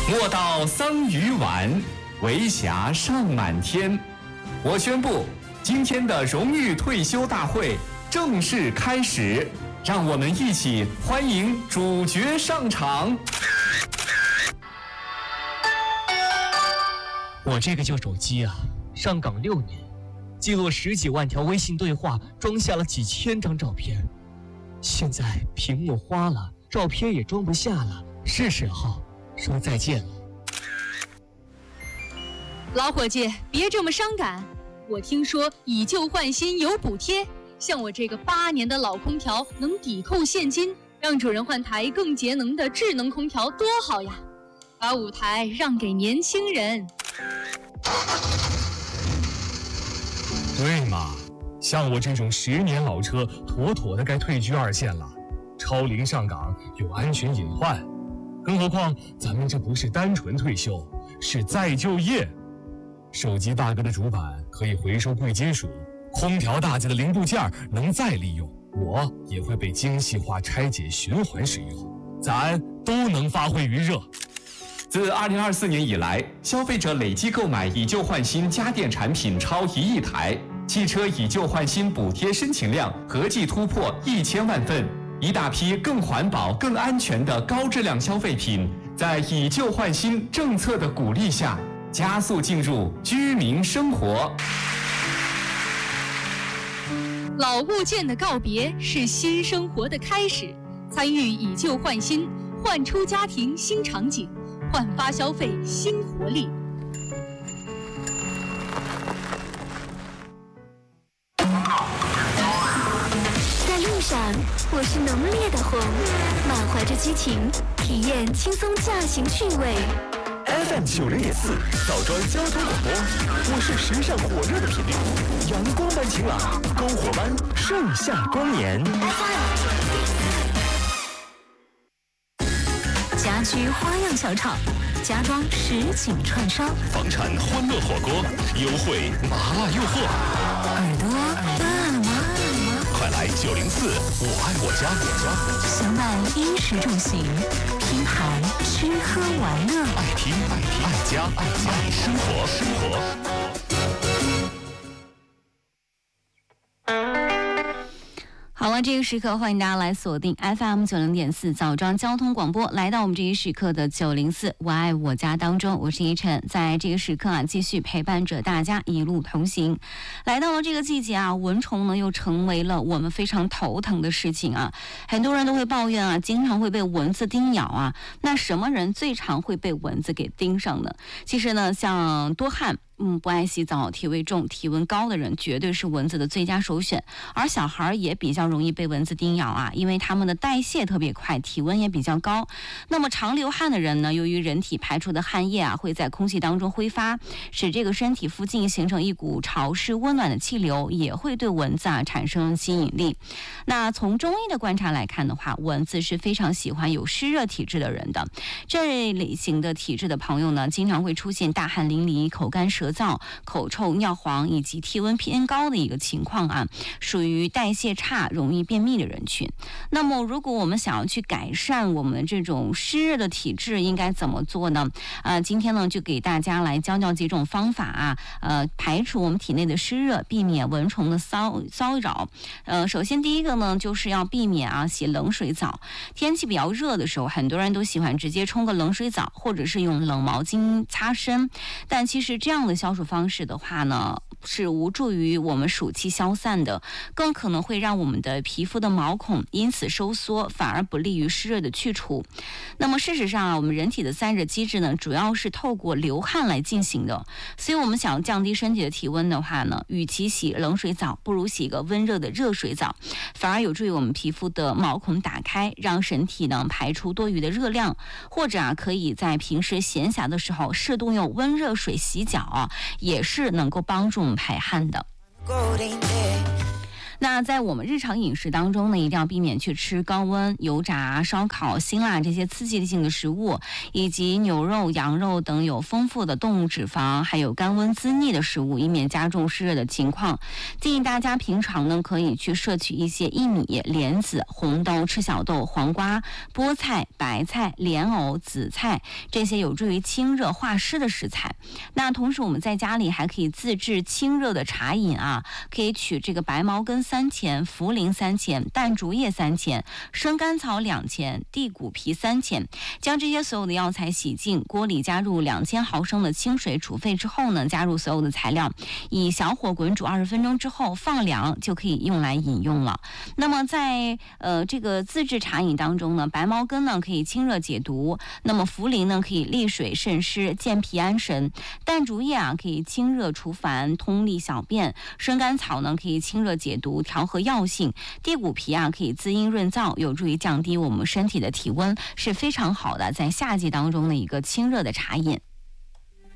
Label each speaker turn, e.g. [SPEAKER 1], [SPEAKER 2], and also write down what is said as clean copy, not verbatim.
[SPEAKER 1] 莫道桑榆晚，为霞尚满天。我宣布，今天的荣誉退休大会正式开始，让我们一起欢迎主角上场。
[SPEAKER 2] 我这个旧手机啊，上岗6年，记录10几万条微信对话，装下了几千张照片。现在屏幕花了，照片也装不下了，是时候说再见了。
[SPEAKER 3] 老伙计，别这么伤感。我听说以旧换新有补贴，像我这个8年的老空调能抵扣现金，让主人换台更节能的智能空调多好呀！把舞台让给年轻人。
[SPEAKER 4] 对嘛，像我这种10年老车，妥妥的该退居2线了。超龄上岗有安全隐患，更何况咱们这不是单纯退休，是再就业。手机大哥的主板可以回收贵金属，空调大姐的零部件能再利用，我也会被精细化拆解循环使用，咱都能发挥余热。
[SPEAKER 1] 自2024年以来，消费者累计购买以旧换新家电产品超1亿台，汽车以旧换新补贴申请量合计突破1000万份，一大批更环保、更安全的高质量消费品，在以旧换新政策的鼓励下，加速进入居民生活。
[SPEAKER 3] 老物件的告别是新生活的开始，参与以旧换新，焕出家庭新场景，焕发消费新活力。
[SPEAKER 5] 在路上，我是浓烈的红，满怀着激情，体验轻松驾行趣味。
[SPEAKER 6] FM 90.4枣庄交通广播，我是时尚火热的频率，阳光般晴朗，篝火般盛夏光年。
[SPEAKER 5] 家居花样小炒，家装实景串烧，
[SPEAKER 6] 房产欢乐火锅，优惠麻辣诱惑，
[SPEAKER 5] 耳朵饿了吗？
[SPEAKER 6] 快来904，我爱我家。
[SPEAKER 5] 相伴衣食住行，拼盘吃喝玩乐，
[SPEAKER 6] 爱听爱家爱生活。
[SPEAKER 7] 好了，这个时刻欢迎大家来锁定 FM 90.4枣庄交通广播，来到我们这一时刻的904我爱我家当中，我是依晨，在这个时刻啊，继续陪伴着大家一路同行。来到了这个季节啊，蚊虫呢又成为了我们非常头疼的事情啊，很多人都会抱怨啊，经常会被蚊子叮咬啊。那什么人最常会被蚊子给叮上呢？其实呢，像多汗。不爱洗澡、体味重、体温高的人绝对是蚊子的最佳首选，而小孩也比较容易被蚊子叮咬啊，因为他们的代谢特别快，体温也比较高。那么常流汗的人呢，由于人体排出的汗液啊会在空气当中挥发，使这个身体附近形成一股潮湿温暖的气流，也会对蚊子啊产生吸引力。那从中医的观察来看的话，蚊子是非常喜欢有湿热体质的人的。这类型的体质的朋友呢，经常会出现大汗淋漓、口干舌燥、口臭、尿黄以及体温偏高的一个情况啊，属于代谢差、容易便秘的人群。那么如果我们想要去改善我们这种湿热的体质，应该怎么做呢？今天呢就给大家来教几种方法啊，排除我们体内的湿热，避免蚊虫的骚扰。首先第一个呢，就是要避免洗冷水澡。天气比较热的时候，很多人都喜欢直接冲个冷水澡，或者是用冷毛巾擦身，但其实这样的消暑方式的话呢，是无助于我们暑气消散的，更可能会让我们的皮肤的毛孔因此收缩，反而不利于湿热的去除。那么事实上我们人体的散热机制呢，主要是透过流汗来进行的，所以我们想要降低身体的体温的话呢，与其洗冷水澡，不如洗一个温热的热水澡，反而有助于我们皮肤的毛孔打开，让身体呢排出多余的热量，或者可以在平时闲暇的时候适度用温热水洗脚也是能够帮助我们排汗的。 那在我们日常饮食当中呢，一定要避免去吃高温、油炸、烧烤、辛辣这些刺激性的食物，以及牛肉、羊肉等有丰富的动物脂肪，还有甘温滋腻的食物，以免加重湿热的情况。建议大家平常呢可以去摄取一些薏米、莲子、红豆、赤小豆、黄瓜、菠菜、白菜、莲藕、紫菜这些有助于清热化湿的食材。那同时我们在家里还可以自制清热的茶饮啊，可以取这个白茅根3钱、茯苓3钱、淡竹叶3钱、生甘草2钱、地骨皮3钱，将这些所有的药材洗净，锅里加入2000毫升的清水煮沸之后呢，加入所有的材料，以小火滚煮20分钟之后放凉，就可以用来饮用了。那么在这个自制茶饮当中呢，白茅根呢可以清热解毒，那么茯苓呢可以利水渗湿、健脾安神，淡竹叶啊可以清热除烦、通利小便，生甘草呢可以清热解毒、调和药性，地骨皮啊可以滋阴润燥，有助于降低我们身体的体温，是非常好的在夏季当中的一个清热的茶饮。